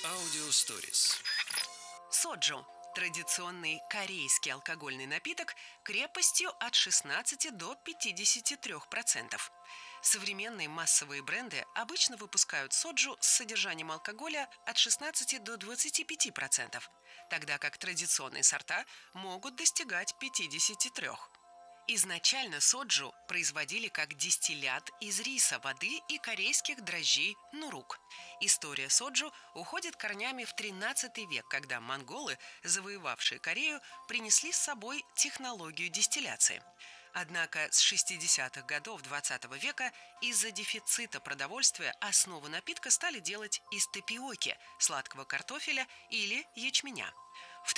Аудиосторис. Соджу – традиционный корейский алкогольный напиток крепостью от 16 до 53%. Современные массовые бренды обычно выпускают соджу с содержанием алкоголя от 16 до 25%, тогда как традиционные сорта могут достигать 53%. Изначально соджу производили как дистиллят из риса, воды и корейских дрожжей нурук. История соджу уходит корнями в 13 век, когда монголы, завоевавшие Корею, принесли с собой технологию дистилляции. Однако с 60-х годов 20 века из-за дефицита продовольствия основу напитка стали делать из тапиоки, сладкого картофеля или ячменя. В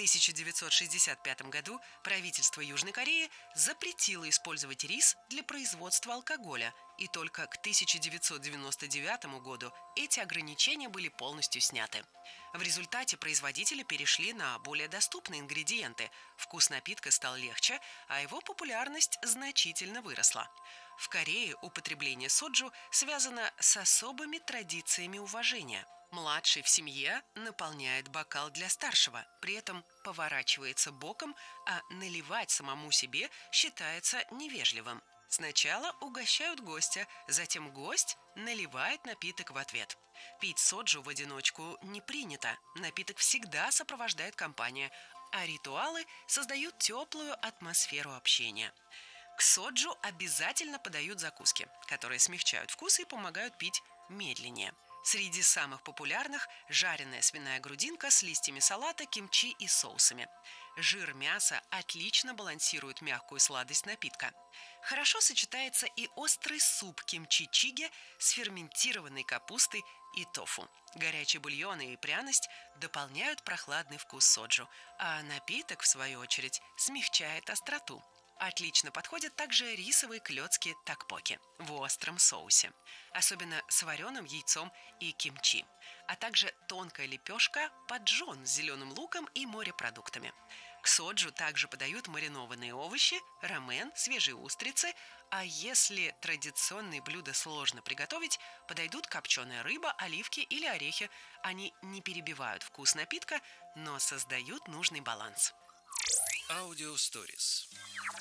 1965 году правительство Южной Кореи запретило использовать рис для производства алкоголя, и только к 1999 году эти ограничения были полностью сняты. В результате производители перешли на более доступные ингредиенты, вкус напитка стал легче, а его популярность значительно выросла. В Корее употребление соджу связано с особыми традициями уважения. Младший в семье наполняет бокал для старшего, при этом поворачивается боком, а наливать самому себе считается невежливым. Сначала угощают гостя, затем гость наливает напиток в ответ. Пить соджу в одиночку не принято, напиток всегда сопровождает компания, а ритуалы создают теплую атмосферу общения. К соджу обязательно подают закуски, которые смягчают вкус и помогают пить медленнее. Среди самых популярных – жареная свиная грудинка с листьями салата, кимчи и соусами. Жир мяса отлично балансирует мягкую сладость напитка. Хорошо сочетается и острый суп кимчи-чиге с ферментированной капустой и тофу. Горячий бульон и пряность дополняют прохладный вкус соджу, а напиток, в свою очередь, смягчает остроту. Отлично подходят также рисовые клёцки такпоки в остром соусе, особенно с вареным яйцом и кимчи, а также тонкая лепешка паджон с зеленым луком и морепродуктами. К соджу также подают маринованные овощи, рамен, свежие устрицы, а если традиционные блюда сложно приготовить, подойдут копченая рыба, оливки или орехи. Они не перебивают вкус напитка, но создают нужный баланс. Аудиосторис.